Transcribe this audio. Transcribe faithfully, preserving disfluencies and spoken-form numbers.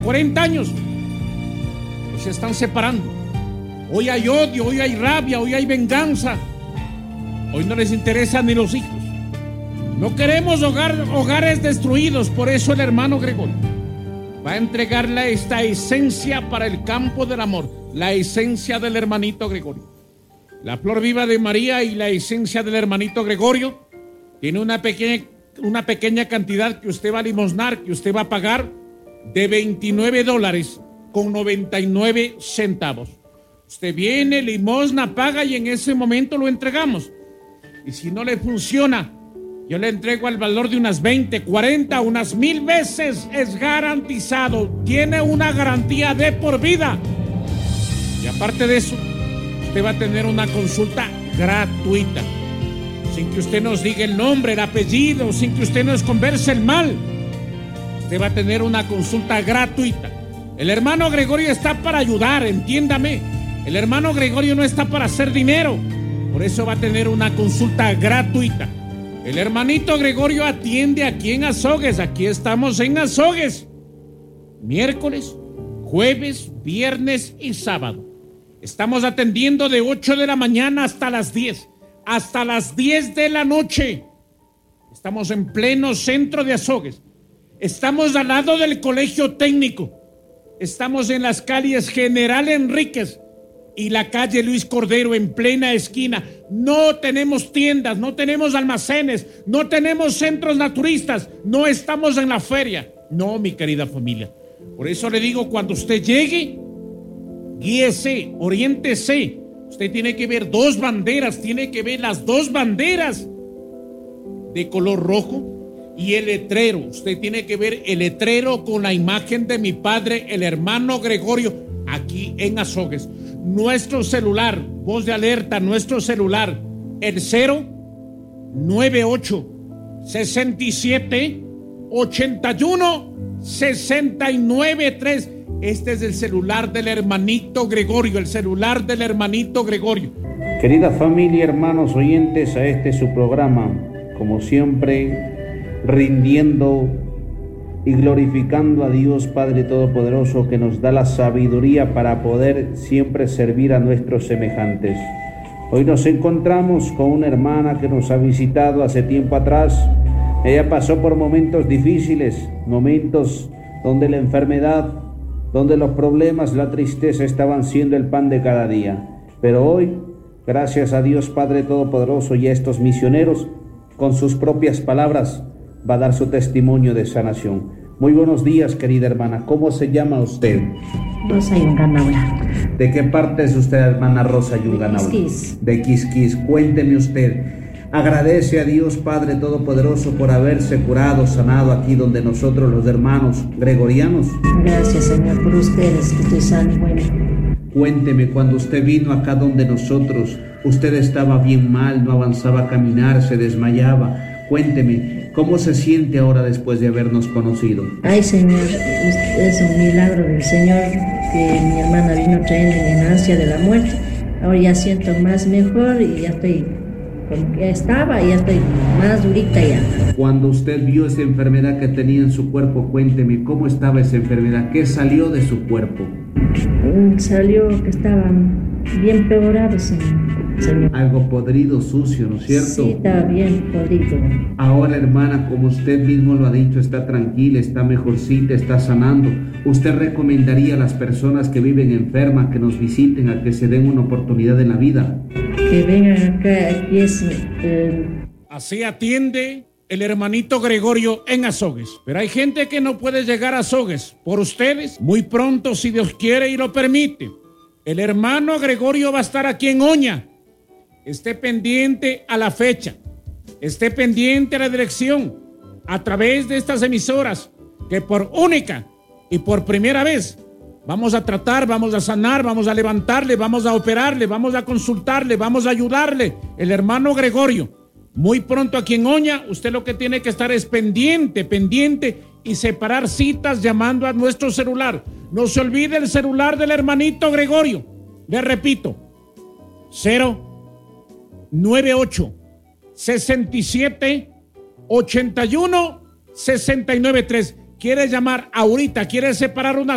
cuarenta años. Pues se están separando. Hoy hay odio, hoy hay rabia, hoy hay venganza. Hoy no les interesan ni los hijos. No queremos hogar, hogares destruidos. Por eso el hermano Gregorio va a entregarle esta esencia para el campo del amor. La esencia del hermanito Gregorio. La flor viva de María y la esencia del hermanito Gregorio tiene una pequeña, una pequeña cantidad que usted va a limosnar, que usted va a pagar de veintinueve dólares con noventa y nueve centavos. Usted viene, limosna, paga y en ese momento lo entregamos. Y si no le funciona, yo le entrego al valor de unas veinte, cuarenta, unas mil veces. Es garantizado. Tiene una garantía de por vida. Y aparte de eso, usted va a tener una consulta gratuita. Sin que usted nos diga el nombre, el apellido, sin que usted nos converse el mal. Usted va a tener una consulta gratuita. El hermano Gregorio está para ayudar, entiéndame. El hermano Gregorio no está para hacer dinero. Por eso va a tener una consulta gratuita. El hermanito Gregorio atiende aquí en Azogues. Aquí estamos en Azogues. Miércoles, jueves, viernes y sábado. Estamos atendiendo de ocho de la mañana hasta las diez. Hasta las diez de la noche. Estamos en pleno centro de Azogues. Estamos al lado del colegio técnico. Estamos en las calles General Enríquez y la calle Luis Cordero, en plena esquina. No tenemos tiendas, no tenemos almacenes, no tenemos centros naturistas, no estamos en la feria. No, mi querida familia. Por eso le digo, cuando usted llegue, guíese, oriéntese. Usted tiene que ver dos banderas, tiene que ver las dos banderas de color rojo y el letrero. Usted tiene que ver el letrero con la imagen de mi padre, el hermano Gregorio, aquí en Azogues. Nuestro celular, voz de alerta, nuestro celular, el cero nueve ocho sesenta y siete ochenta y uno sesenta y nueve tres. Este es el celular del hermanito Gregorio, el celular del hermanito Gregorio. Querida familia, hermanos oyentes, a este su programa, como siempre, rindiendo y glorificando a Dios Padre Todopoderoso, que nos da la sabiduría para poder siempre servir a nuestros semejantes. Hoy nos encontramos con una hermana que nos ha visitado hace tiempo atrás. Ella pasó por momentos difíciles, momentos donde la enfermedad, donde los problemas, la tristeza estaban siendo el pan de cada día. Pero hoy, gracias a Dios Padre Todopoderoso y a estos misioneros, con sus propias palabras, va a dar su testimonio de sanación. Muy buenos días, querida hermana. ¿Cómo se llama usted? Rosa Yunganaula. ¿De qué parte es usted, hermana Rosa Yunganaula? De Quisquis. De Quisquis. Cuénteme usted. Agradece a Dios Padre Todopoderoso por haberse curado, sanado aquí donde nosotros los hermanos gregorianos. Gracias, Señor, por ustedes, que estoy sano y bueno. Cuénteme, cuando usted vino acá donde nosotros, usted estaba bien mal, no avanzaba a caminar, se desmayaba. Cuénteme, ¿cómo se siente ahora después de habernos conocido? Ay, Señor, es un milagro del Señor que mi hermana vino trayendo en ansia de la muerte. Ahora ya siento más mejor y ya estoy como que ya estaba y ya estoy más durita ya. Cuando usted vio esa enfermedad que tenía en su cuerpo, cuénteme, ¿cómo estaba esa enfermedad? ¿Qué salió de su cuerpo? Salió que estaba bien peorado, Señor. Señor. Algo podrido, sucio, ¿no es cierto? Sí, está bien podrido. Ahora, hermana, como usted mismo lo ha dicho, está tranquila, está mejorcita, está sanando. ¿Usted recomendaría a las personas que viven enfermas que nos visiten, a que se den una oportunidad en la vida? Que vengan acá, aquí es... Eh... Así atiende el hermanito Gregorio en Azogues. Pero hay gente que no puede llegar a Azogues. Por ustedes, muy pronto, si Dios quiere y lo permite, el hermano Gregorio va a estar aquí en Oña. Esté pendiente a la fecha, esté pendiente a la dirección, a través de estas emisoras, que por única y por primera vez vamos a tratar, vamos a sanar, vamos a levantarle, vamos a operarle, vamos a consultarle, vamos a ayudarle. El hermano Gregorio, muy pronto aquí en Oña. Usted lo que tiene que estar es pendiente, pendiente y separar citas llamando a nuestro celular. No se olvide el celular del hermanito Gregorio. Le repito, cero nueve ocho sesenta y siete ochenta y uno sesenta y nueve tres. Quiere llamar ahorita, quiere separar una